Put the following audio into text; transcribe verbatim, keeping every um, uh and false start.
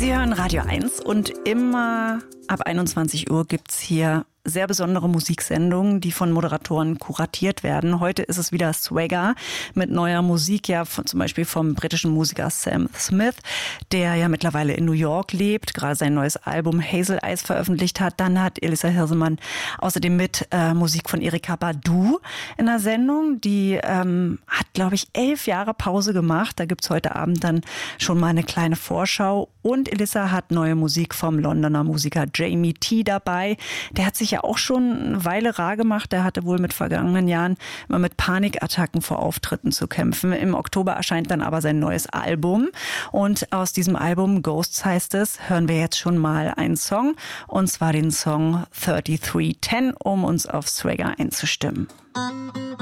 Sie hören Radio eins und immer ab einundzwanzig Uhr gibt's hier sehr besondere Musiksendungen, die von Moderatoren kuratiert werden. Heute ist es wieder Swagger mit neuer Musik, ja von, zum Beispiel vom britischen Musiker Sam Smith, der ja mittlerweile in New York lebt, gerade sein neues Album Hazel Eyes veröffentlicht hat. Dann hat Elisa Hirsemann außerdem mit äh, Musik von Erykah Badu in der Sendung. Die ähm, hat, glaube ich, elf Jahre Pause gemacht. Da gibt's heute Abend dann schon mal eine kleine Vorschau. Und Elisa hat neue Musik vom Londoner Musiker Jamie T dabei. Der hat sich ja auch schon eine Weile rar gemacht. Der hatte wohl mit vergangenen Jahren immer mit Panikattacken vor Auftritten zu kämpfen. Im Oktober erscheint dann aber sein neues Album. Und aus diesem Album, Ghosts heißt es, hören wir jetzt schon mal einen Song. Und zwar den Song dreiunddreißig zehn, um uns auf Swagger einzustimmen.